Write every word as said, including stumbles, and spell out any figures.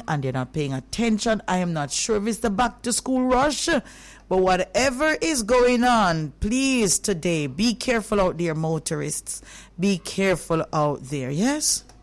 and they're not paying attention. I am not sure if it's the back to school rush, but whatever is going on, please today be careful out there, motorists. Be careful out there, yes?